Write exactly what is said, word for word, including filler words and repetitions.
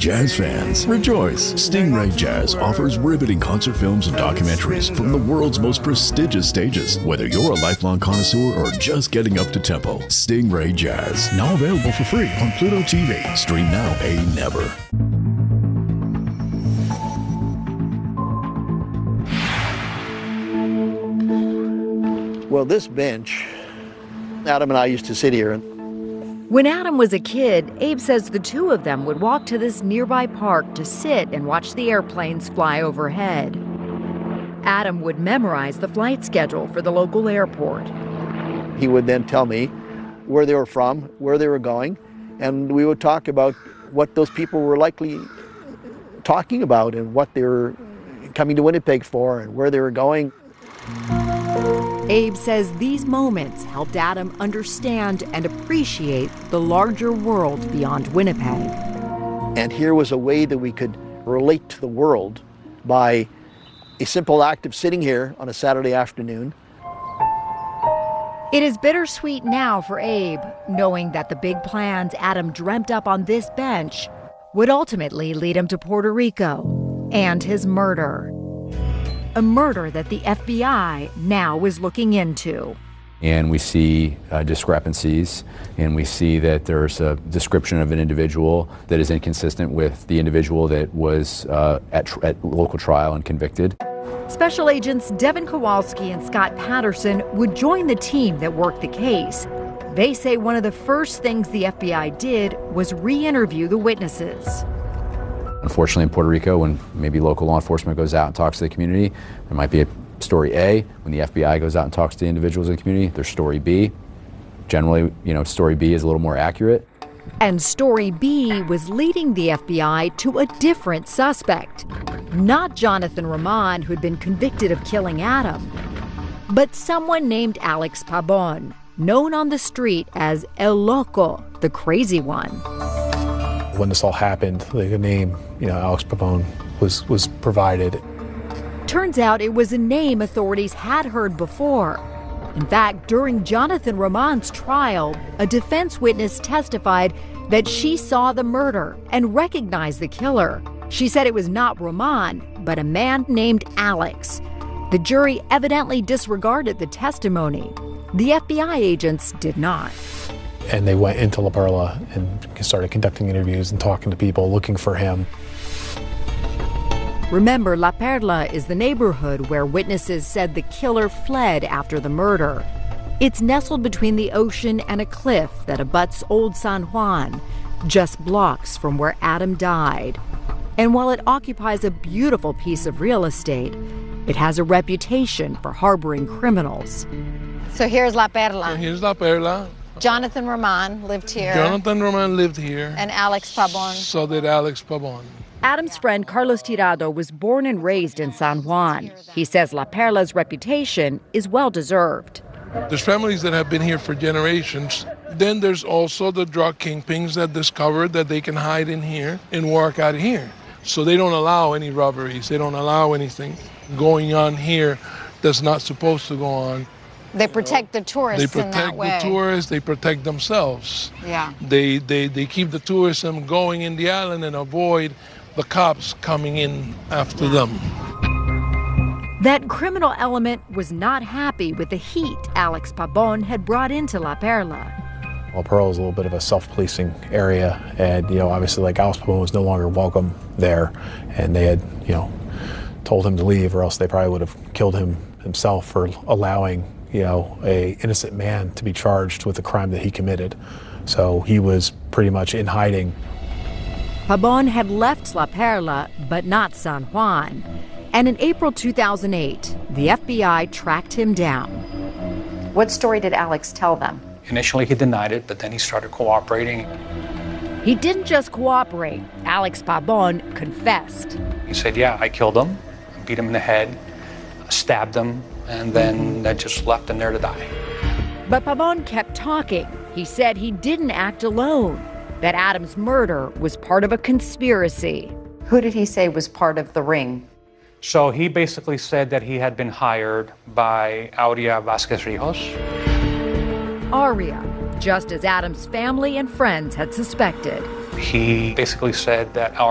Jazz fans, rejoice! Stingray Jazz offers riveting concert films and documentaries from the world's most prestigious stages. Whether you're a lifelong connoisseur or just getting up to tempo, Stingray Jazz, now available for free on Pluto T V. Stream now, pay never. Well, this bench, Adam and I used to sit here. When Adam was a kid, Abe says the two of them would walk to this nearby park to sit and watch the airplanes fly overhead. Adam would memorize the flight schedule for the local airport. He would then tell me where they were from, where they were going, and we would talk about what those people were likely talking about and what they were coming to Winnipeg for and where they were going. Abe says these moments helped Adam understand and appreciate the larger world beyond Winnipeg. And here was a way that we could relate to the world by a simple act of sitting here on a Saturday afternoon. It is bittersweet now for Abe, knowing that the big plans Adam dreamt up on this bench would ultimately lead him to Puerto Rico and his murder. A murder that the F B I now is looking into. And we see uh, discrepancies, and we see that there's a description of an individual that is inconsistent with the individual that was uh, at, tr- at local trial and convicted. Special agents Devin Kowalski and Scott Patterson would join the team that worked the case. They say one of the first things the F B I did was re-interview the witnesses. Unfortunately, in Puerto Rico, when maybe local law enforcement goes out and talks to the community, there might be a story A. When the F B I goes out and talks to the individuals in the community, there's story B. Generally, you know, story B is a little more accurate. And story B was leading the F B I to a different suspect. Not Jonathan Roman, who'd been convicted of killing Adam, but someone named Alex Pabon, known on the street as El Loco, the crazy one. When this all happened, the name, you know, Alex Pabon was, was provided. Turns out it was a name authorities had heard before. In fact, during Jonathan Roman's trial, a defense witness testified that she saw the murder and recognized the killer. She said it was not Roman, but a man named Alex. The jury evidently disregarded the testimony. The F B I agents did not. And they went into La Perla and started conducting interviews and talking to people looking for him. Remember, La Perla is the neighborhood where witnesses said the killer fled after the murder. It's nestled between the ocean and a cliff that abuts Old San Juan, just blocks from where Adam died. And while it occupies a beautiful piece of real estate, it has a reputation for harboring criminals. So here's La Perla. So here's La Perla. Jonathan Roman lived here. Jonathan Roman lived here. And Alex Pabon. So did Alex Pabon. Adam's friend Carlos Tirado was born and raised in San Juan. He says La Perla's reputation is well-deserved. There's families that have been here for generations. Then there's also the drug kingpins that discovered that they can hide in here and work out here. So they don't allow any robberies. They don't allow anything going on here that's not supposed to go on. They protect the tourists They in that protect way. the tourists. They protect themselves. Yeah. They, they, they keep the tourism going in the island and avoid the cops coming in after them. That criminal element was not happy with the heat Alex Pabon had brought into La Perla. La Perla is a little bit of a self-policing area, and, you know, obviously, like, Alex Pabon was no longer welcome there, and they had, you know, told him to leave, or else they probably would have killed him himself for allowing, you know, a innocent man to be charged with the crime that he committed. So he was pretty much in hiding. Pabon had left La Perla, but not San Juan. And in April two thousand eight, the F B I tracked him down. What story did Alex tell them? Initially, he denied it, but then he started cooperating. He didn't just cooperate. Alex Pabon confessed. He said, yeah, I killed him, beat him in the head, stabbed him, and then I just left him there to die. But Pabon kept talking. He said he didn't act alone, that Adam's murder was part of a conspiracy. Who did he say was part of the ring? So he basically said that he had been hired by Aurea Vasquez Rijos. Aurea, just as Adam's family and friends had suspected. He basically said that